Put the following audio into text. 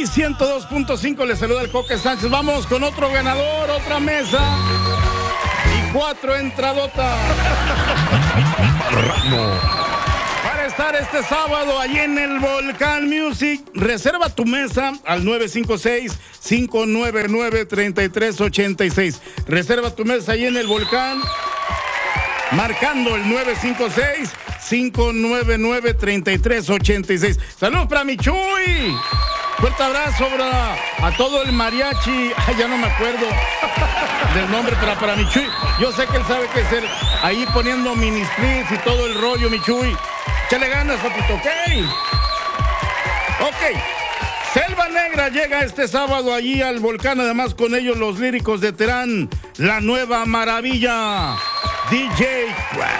102.5, le saluda el Coque Sánchez. Vamos con otro ganador, otra mesa y 4 entradotas. Para estar este sábado allí en el Volcán Music, reserva tu mesa al 956-599-3386. Reserva tu mesa allí en el Volcán, marcando el 956-599-3386. Saludos para mi Chuy. Fuerte abrazo a todo el mariachi. Ay, ya no me acuerdo del nombre, pero para mi Chuy. Yo sé que él sabe qué hacer. Ahí poniendo mini splits y todo el rollo, mi Chuy. Échale ganas, papito, ¿ok? Ok. Selva Negra llega este sábado allí al Volcán. Además, con ellos los líricos de Terán. La nueva maravilla. DJ